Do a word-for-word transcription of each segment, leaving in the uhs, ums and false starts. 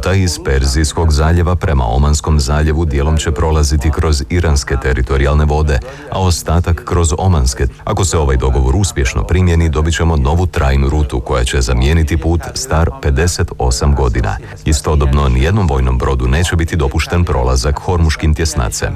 ruta iz Perzijskog zaljeva prema Omanskom zaljevu dijelom će prolaziti kroz iranske teritorijalne vode, a ostatak kroz omanske. Ako se ovaj dogovor uspješno primjeni, dobit ćemo novu trajnu rutu koja će zamijeniti put star pedeset osam godina. Istodobno, nijednom vojnom brodu neće biti dopušten prolazak Hormuškim tjesnacem.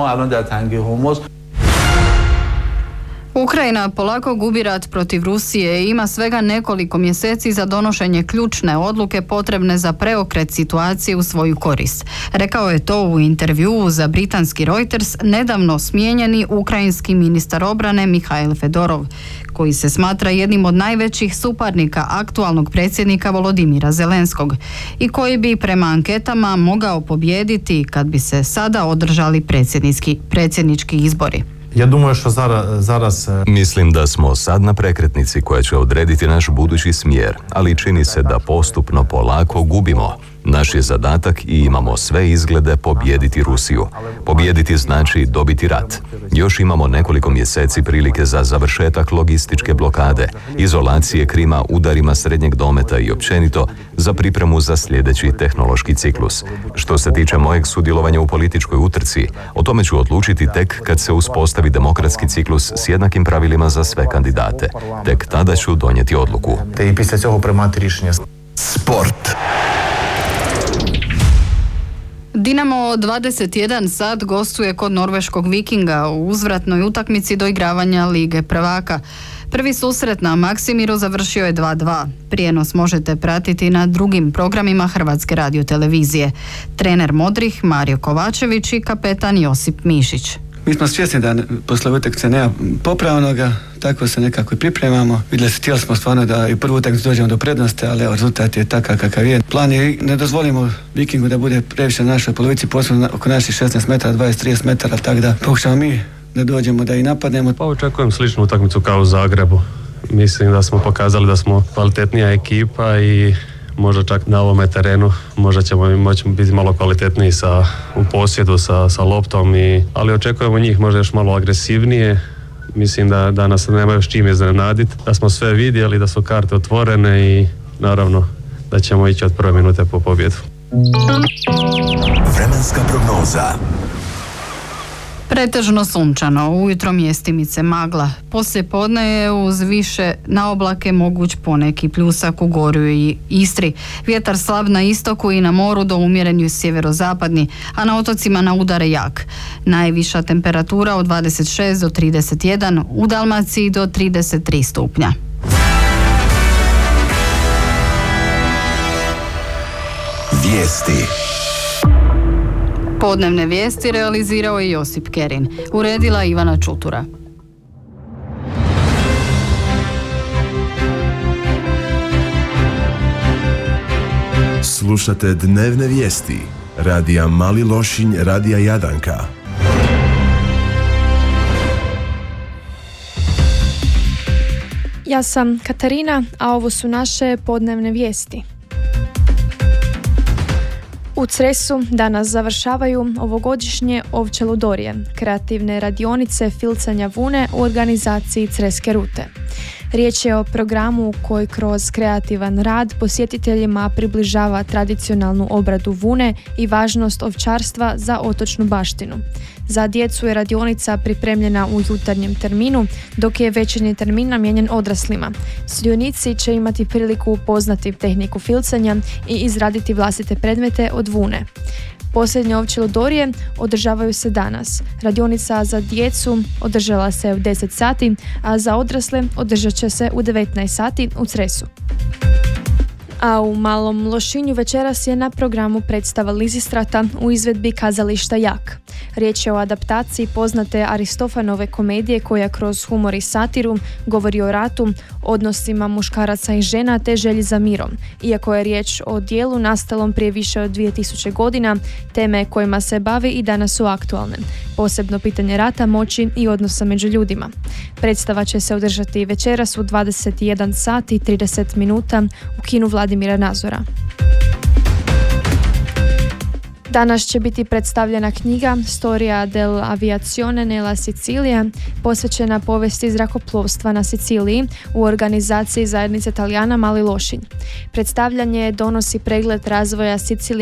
Ukrajina polako gubi rat protiv Rusije i ima svega nekoliko mjeseci za donošenje ključne odluke potrebne za preokret situacije u svoju korist. Rekao je to u intervjuu za britanski Reuters nedavno smijenjeni ukrajinski ministar obrane Mihail Fedorov, koji se smatra jednim od najvećih suparnika aktualnog predsjednika Volodimira Zelenskog i koji bi prema anketama mogao pobijediti kad bi se sada održali predsjednički, predsjednički izbori. Ja думаю, što zaraz, zaraz... Mislim da smo sad na prekretnici koja će odrediti naš budući smjer, ali čini se da postupno polako gubimo. Naš je zadatak i imamo sve izglede pobijediti Rusiju. Pobijediti znači dobiti rat. Još imamo nekoliko mjeseci prilike za završetak logističke blokade, izolacije Krima udarima srednjeg dometa i općenito za pripremu za sljedeći tehnološki ciklus. Što se tiče mojeg sudjelovanja u političkoj utrci, o tome ću odlučiti tek kad se uspostavi demokratski ciklus s jednakim pravilima za sve kandidate. Tek tada ću donijeti odluku. Te i poslije toga prejmati rješenje. Sport. Dinamo dvadeset jedan sat gostuje kod norveškog Vikinga u uzvratnoj utakmici doigravanja Lige prvaka. Prvi susret na Maksimiru završio je dva dva. Prijenos možete pratiti na drugim programima Hrvatske radiotelevizije. Trener Modrih Mario Kovačević i kapetan Josip Mišić. Mi smo svjesni da posle utakmice nema popravnoga, tako se nekako i pripremamo. Vidjeli se, htjeli smo stvarno da i prvu utakmicu dođemo do prednosti, ali evo, rezultat je takav kakav je. Plan je ne dozvolimo Vikingu da bude previše na našoj polovici, posebno oko naših šesnaest metara, dvadeset do trideset metara, tako da pokušamo mi da dođemo da i napadnemo. Pa očekujem sličnu utakmicu kao u Zagrebu. Mislim da smo pokazali da smo kvalitetnija ekipa i možda čak na ovome terenu možda ćemo moći biti malo kvalitetniji sa, u posjedu sa, sa loptom, i, ali očekujemo njih možda još malo agresivnije. Mislim da, da nas nemaju s čim iznenaditi, da smo sve vidjeli, da su karte otvorene i naravno da ćemo ići od prve minute po pobjedu. Vremenska prognoza. Pretežno sunčano, ujutro mjestimice magla. Poslije podne je uz više na oblake moguć poneki pljusak u Gorju i Istri. Vjetar slab na istoku i na moru do umjeren sjeverozapadni, a na otocima na udare jak. Najviša temperatura od dvadeset šest do trideset jedan, u Dalmaciji do trideset tri stupnja. Vijesti. Podnevne vijesti realizirao je Josip Kerin. Uredila Ivana Čutura. Slušate dnevne vijesti radija Mali Lošinj, radija Jadanka. Ja sam Katarina, a ovo su naše podnevne vijesti. U Cresu danas završavaju ovogodišnje Ovče ludorije, kreativne radionice filcanja vune u organizaciji Creske rute. Riječ je o programu koji kroz kreativan rad posjetiteljima približava tradicionalnu obradu vune i važnost ovčarstva za otočnu baštinu. Za djecu je radionica pripremljena u jutarnjem terminu, dok je večernji termin namijenjen odraslima. Sudionici će imati priliku upoznati tehniku filcanja i izraditi vlastite predmete od vune. Posljednje Ovče ludorije održavaju se danas. Radionica za djecu održala se u deset sati, a za odrasle održat će se u devetnaest sati u Cresu. A u Malom Lošinju večeras je na programu predstava Lizistrata u izvedbi kazališta Jak. Riječ je o adaptaciji poznate Aristofanove komedije koja kroz humor i satiru govori o ratu, odnosima muškaraca i žena te želji za mirom. Iako je riječ o dijelu nastalom prije više od dvije tisuće godina, teme kojima se bavi i danas su aktualne. Posebno pitanje rata, moći i odnosa među ljudima. Predstava će se održati večeras u dvadeset jedan sati i trideset minuta u kinu Vladimira Nazora. Danas će biti predstavljena knjiga Storia dell'aviazione nella Sicilia, posvećena povijesti zrakoplovstva na Siciliji u organizaciji zajednice Talijana Mali Lošinj. Predstavljanje donosi pregled razvoja Sicilije